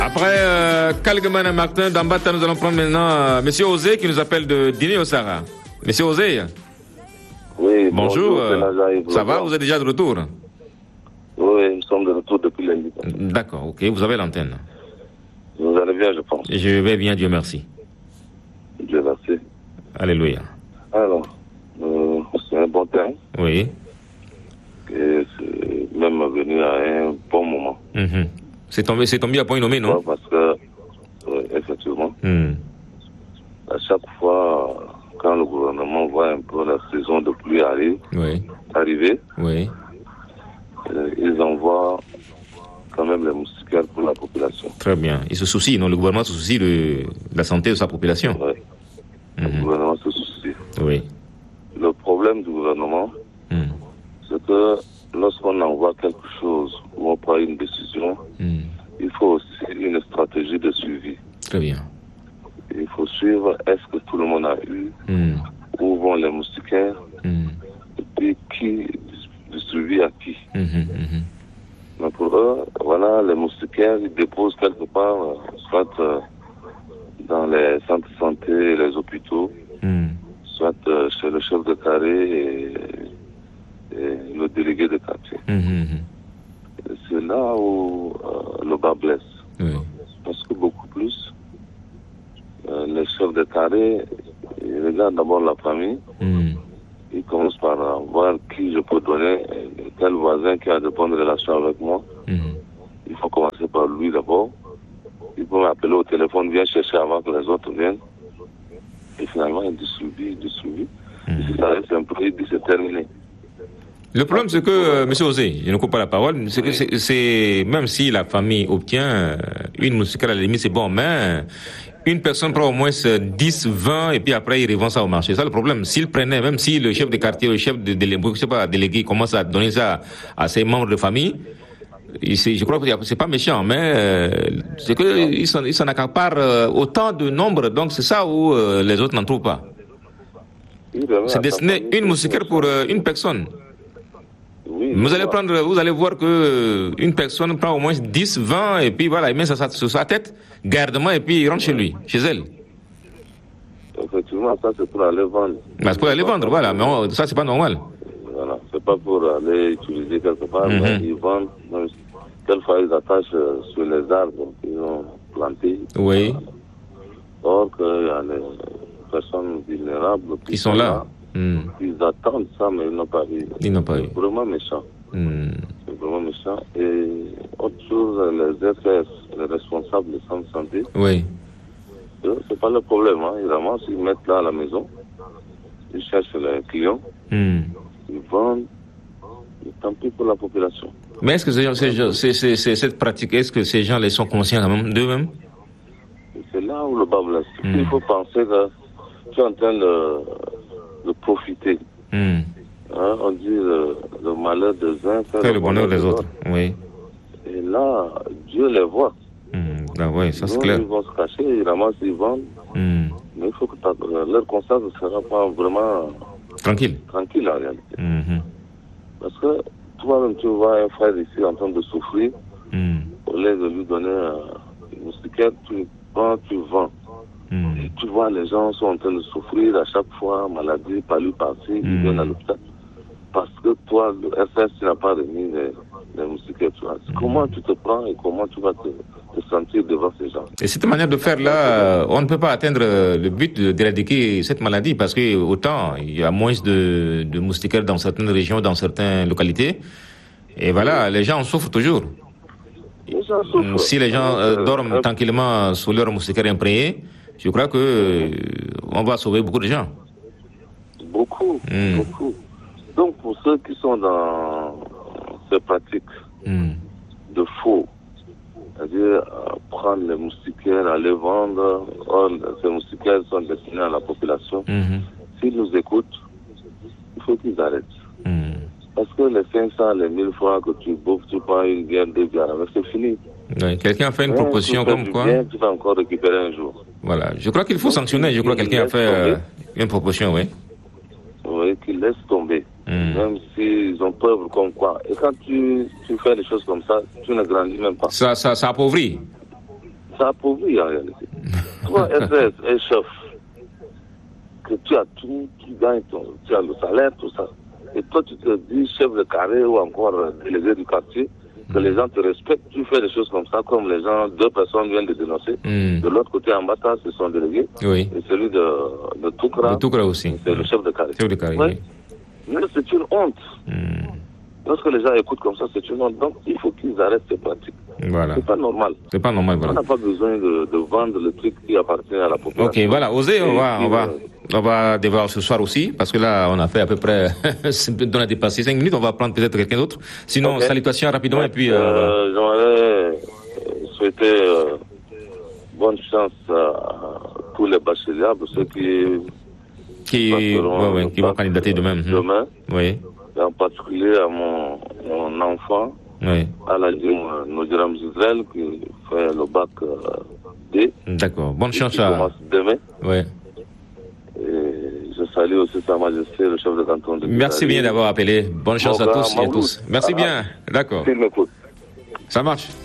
Après Kalgeman et Martin d'Ambata, nous allons prendre maintenant Monsieur Osé qui nous appelle de Dîner au Sahara. Monsieur Osé. Oui, bonjour. Ça va, vous êtes déjà de retour? Oui, nous sommes de retour depuis lundi. D'accord, ok, vous avez l'antenne. Vous allez bien, je pense. Je vais bien, Dieu merci. Dieu merci. Alléluia. Alors, c'est un bon terme. Oui. Et c'est même venu à un bon moment. Mm-hmm. C'est tombé à point nommé, non? Ouais, parce que, effectivement, à chaque fois, quand le gouvernement voit un peu la saison de pluie arriver, ils envoient quand même les moustiquaires pour la population. Très bien. Il se soucie, non? Le gouvernement se soucie de la santé de sa population. Oui. Le gouvernement se soucie. Oui. Le problème du gouvernement, c'est que lorsqu'on envoie quelque chose ou on prend une décision, il faut aussi une stratégie de suivi. Très bien. Il faut suivre, est-ce que tout le monde a eu, où vont les moustiquaires, et puis qui distribue à qui. Mais pour eux, voilà, les moustiquaires, ils déposent quelque part, soit dans les centres de santé et les hôpitaux, soit chez le chef de carré et le délégué de quartier. C'est là où le bas blesse. Oui. Parce que beaucoup plus, les chefs de carré, ils regardent d'abord la famille. Ils commencent par voir qui je peux donner, quel voisin qui a de bonnes relations avec moi. Il faut commencer par lui d'abord. Il peut m'appeler au téléphone, viens chercher avant que les autres viennent. Et finalement, il distribue. Et si ça reste un peu, il dit c'est terminé. Le problème, c'est que, monsieur Osé, je ne coupe pas la parole, c'est que c'est même si la famille obtient une moustiquaire, à la limite, c'est bon, mais une personne prend au moins 10, 20, et puis après, il revend ça au marché. C'est ça le problème. S'il prenait, même si le chef de quartier, le chef de délégué commence à donner ça à ses membres de famille, je crois que c'est pas méchant, mais c'est que il s'en accapare autant de nombre, donc c'est ça où les autres n'en trouvent pas. C'est destiné une moustiquaire pour une personne. Oui, vous allez voir que une personne prend au moins 10, 20, et puis voilà, il met ça sur sa tête, gardement, et puis il rentre chez lui, chez elle. Effectivement, ça c'est pour aller vendre. C'est pour aller vendre, voilà, mais ça c'est pas normal. Voilà, c'est pas pour aller utiliser quelque part, mais ils vendent, quelquefois ils attachent sur les arbres qu'ils ont plantés. Oui. Or qu'il y a les personnes vulnérables qui sont là. Ils attendent ça, mais ils n'ont pas eu. C'est vraiment méchant. C'est vraiment méchant. Et autre chose, les RCS, les responsables de santé santé, c'est pas le problème. Ils ramassent, ils mettent là à la maison, ils cherchent les clients, ils vendent, et tant pis pour la population. Mais est-ce que cette pratique, est-ce que ces gens les sont conscients quand même d'eux-mêmes? C'est là où le bas blesse. Il faut penser que tu es en train de profiter. On dit le malheur des uns fait le bonheur des autres. Oui. Et là, Dieu les voit. Oui, ça c'est clair. Ils vont se cacher, ils ramassent, ils vendent. Mais il faut que leur conscience ne sera pas vraiment tranquille en réalité. Parce que toi-même, tu vois un frère ici en train de souffrir. Au lieu de lui donner une moustiquaire, tu prends, tu vends. Et tu vois, les gens sont en train de souffrir à chaque fois, maladie, par-lui, par-ci, ils viennent à l'hôpital. Parce que toi, le FS, tu n'as pas remis les moustiquaires. Comment tu te prends et comment tu vas te sentir devant ces gens? Et cette manière de faire là, on ne peut pas atteindre le but d'éradiquer cette maladie parce que autant il y a moins de moustiquaires dans certaines régions, dans certaines localités. Et voilà, les gens souffrent toujours. Si les gens dorment tranquillement sous leur moustiquaire imprégnée, je crois que on va sauver beaucoup de gens. Beaucoup. Donc pour ceux qui sont dans ces pratiques de faux, c'est-à-dire prendre les moustiquaires, aller vendre, or ces moustiquaires sont destinés à la population, s'ils nous écoutent, il faut qu'ils arrêtent. Parce que les 500, les 1000 francs que tu bouffes, tu prends une bière, 2 bières, c'est fini. Oui, quelqu'un a fait une proposition comme quoi bien, tu vas encore récupérer un jour. Voilà, je crois qu'il faut sanctionner. Je crois que quelqu'un a fait une proposition, oui. Oui, qu'ils laissent tomber. Même s'ils ont preuve comme quoi. Et quand tu fais des choses comme ça, tu ne grandis même pas. Ça appauvrit. ça appauvrit en réalité. Toi, être un chef, que tu as tout, tu gagnes, tu as le salaire, tout ça. Et toi, tu te dis chef de carré ou encore délégué du quartier, que les gens te respectent, tu fais des choses comme ça, comme les gens, 2 personnes viennent de dénoncer. De l'autre côté, en bataille, c'est son délégué. Oui. Et celui de Toukra. De Toukra aussi. C'est le chef de carré. Chef de carré, oui. Mais c'est une honte. Lorsque les gens écoutent comme ça, c'est une honte. Donc, il faut qu'ils arrêtent ces pratiques. Voilà. C'est pas normal. C'est pas normal, voilà. On n'a pas besoin de vendre le truc qui appartient à la population. Ok, voilà. Osez, on va dévoir ce soir aussi, parce que là, on a fait à peu près, on a dépassé 5 minutes, on va prendre peut-être quelqu'un d'autre. Sinon, salutations rapidement, et puis... J'aimerais souhaiter bonne chance à tous les bacheliers, pour ceux qui vont candidater demain. Oui. Et en particulier à mon enfant, à la Nodiram Israël, qui fait le bac D. D'accord. Bonne chance à... commence demain. Oui. Et je salue aussi Sa Majesté, le chef de canton de Merci bien d'avoir appelé. Bonne chance à tous et à tous. Merci bien. D'accord. Ça marche.